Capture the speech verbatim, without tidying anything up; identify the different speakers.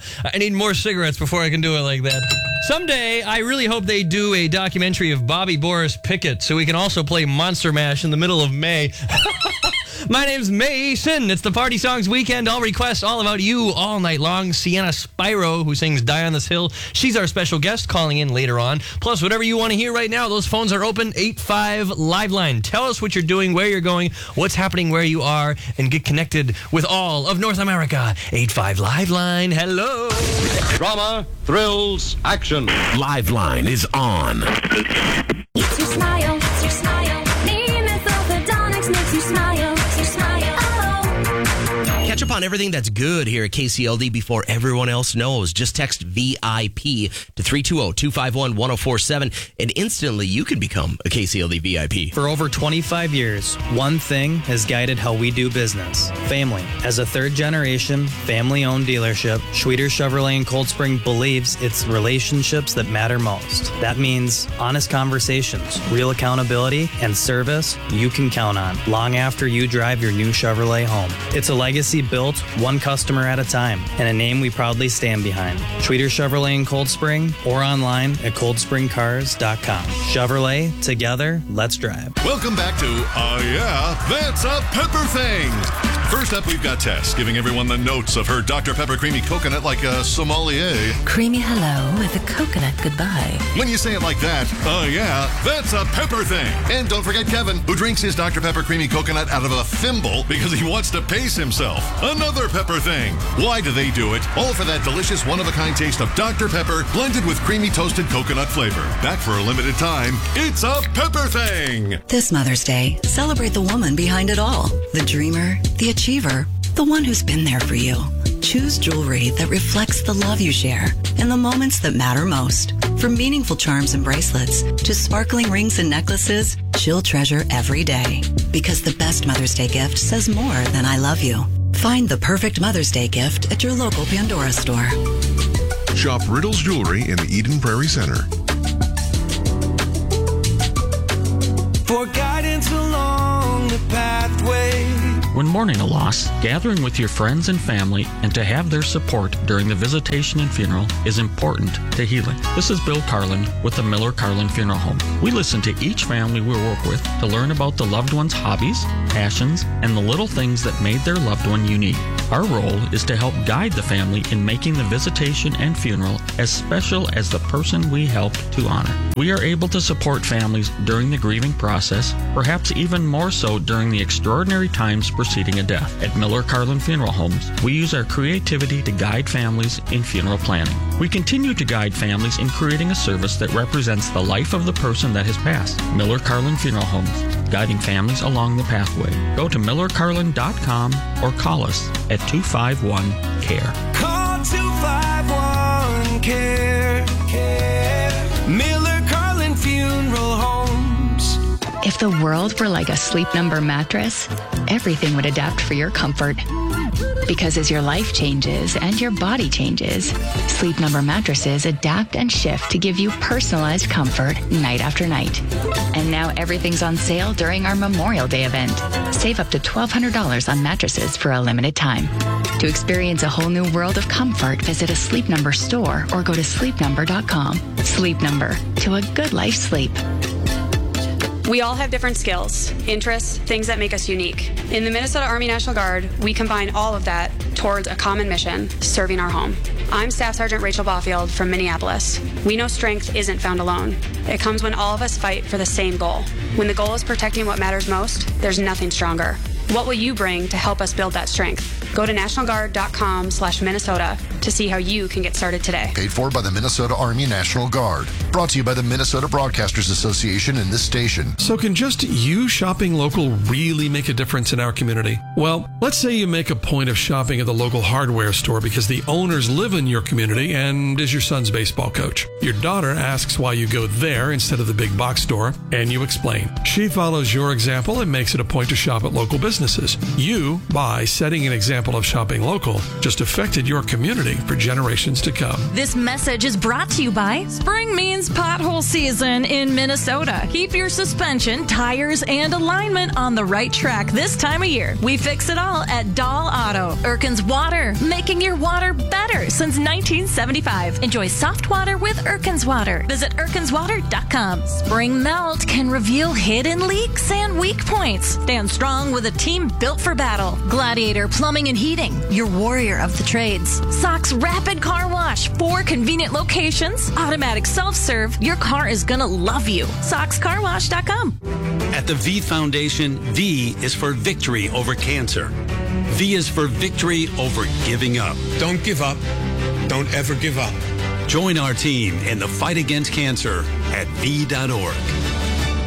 Speaker 1: I need more cigarettes before I can do it like that. Someday, I really hope they do a documentary of Bobby Boris Pickett so we can also play Monster Mash in the middle of May. My name's Mason. It's the Party Songs Weekend. All requests all about you all night long. Sienna Spyro, who sings Die on This Hill, she's our special guest calling in later on. Plus, whatever you want to hear right now, those phones are open. eight five Live Line. Tell us what you're doing, where you're going, what's happening where you are, and get connected with all of North America. eight five Live Line. Hello.
Speaker 2: Drama, thrills, action.
Speaker 3: Live Line is on.
Speaker 4: It's your smile, it's your smile. Nemeth Orthodontics makes you smile. It's your smile. Oh.
Speaker 5: Catch up on everything that's good here at K C L D before everyone else knows. Just text V I P to three two zero, two five one, one zero four seven, and instantly you can become a K C L D V I P.
Speaker 6: For over twenty-five years, one thing has guided how we do business: family. As a third-generation, family-owned dealership, Schweter Chevrolet in Cold Spring believes it's relationships that matter most. That means honest conversations, real accountability, and service you can count on long after you drive your new Chevrolet home. It's a legacy built one customer at a time, and a name we proudly stand behind. Schweter Chevrolet in Cold Spring, or online at cold spring cars dot com. Chevrolet, together, let's drive.
Speaker 7: Welcome back to Oh Yeah, That's a Pepper Thing. First up, we've got Tess giving everyone the notes of her Doctor Pepper Creamy Coconut like a sommelier.
Speaker 8: Creamy hello with a coconut goodbye.
Speaker 7: When you say it like that, oh yeah, that's a pepper thing. And don't forget Kevin, who drinks his Doctor Pepper Creamy Coconut out of a thimble because he wants to pace himself. Another pepper thing. Why do they do it? All for that delicious one-of-a-kind taste of Doctor Pepper blended with creamy toasted coconut flavor. Back for a limited time, it's a pepper thing.
Speaker 8: This Mother's Day, celebrate the woman behind it all. The dreamer, the achiever, the one who's been there for you. Choose jewelry that reflects the love you share and the moments that matter most. From meaningful charms and bracelets to sparkling rings and necklaces, she'll treasure every day. Because the best Mother's Day gift says more than I love you. Find the perfect Mother's Day gift at your local Pandora store.
Speaker 9: Shop Riddle's Jewelry in the Eden Prairie Center.
Speaker 10: For guidance along the pathway.
Speaker 11: When mourning a loss, gathering with your friends and family and to have their support during the visitation and funeral is important to healing. This is Bill Carlin with the Miller Carlin Funeral Home. We listen to each family we work with to learn about the loved one's hobbies, passions, and the little things that made their loved one unique. Our role is to help guide the family in making the visitation and funeral as special as the person we help to honor. We are able to support families during the grieving process, perhaps even more so during the extraordinary times preceding a death. At Miller Carlin Funeral Homes, we use our creativity to guide families in funeral planning. We continue to guide families in creating a service that represents the life of the person that has passed. Miller Carlin Funeral Homes, guiding families along the pathway. Go to miller carlin dot com or call us at two five one C A R E.
Speaker 10: Call two five one C A R E. Care. Miller Carlin Funeral Homes.
Speaker 12: If the world were like a Sleep Number mattress, everything would adapt for your comfort. Because as your life changes and your body changes, Sleep Number mattresses adapt and shift to give you personalized comfort night after night. And now everything's on sale during our Memorial Day event. Save up to twelve hundred dollars on mattresses for a limited time. To experience a whole new world of comfort, visit a Sleep Number store or go to sleep number dot com. Sleep Number, to a good life sleep.
Speaker 13: We all have different skills, interests, things that make us unique. In the Minnesota Army National Guard, we combine all of that towards a common mission, serving our home. I'm Staff Sergeant Rachel Baufield from Minneapolis. We know strength isn't found alone. It comes when all of us fight for the same goal. When the goal is protecting what matters most, there's nothing stronger. What will you bring to help us build that strength? Go to national guard dot com slash Minnesota to see how you can get started today.
Speaker 14: Paid for by the Minnesota Army National Guard. Brought to you by the Minnesota Broadcasters Association and this station.
Speaker 15: So can just you shopping local really make a difference in our community? Well, let's say you make a point of shopping at the local hardware store because the owners live in your community and is your son's baseball coach. Your daughter asks why you go there instead of the big box store, and you explain. She follows your example and makes it a point to shop at local businesses. You, by setting an example of shopping local, just affected your community quality for generations to come.
Speaker 16: This message is brought to you by Spring means pothole season in Minnesota. Keep your suspension, tires, and alignment on the right track this time of year. We fix it all at Dahl Auto. Erkin's Water, making your water better since nineteen seventy-five. Enjoy soft water with Erkin's Water. Visit erkins water dot com. Spring Melt can reveal hidden leaks and weak points. Stand strong with a team built for battle. Gladiator Plumbing and Heating, your warrior of the trades. Sox Rapid Car Wash, four convenient locations, automatic self-serve. Your car is gonna love you. sox car wash dot com.
Speaker 17: At the V Foundation, V is for victory over cancer. V is for victory over giving up.
Speaker 18: Don't give up. Don't ever give up.
Speaker 17: Join our team in the fight against cancer at V dot org.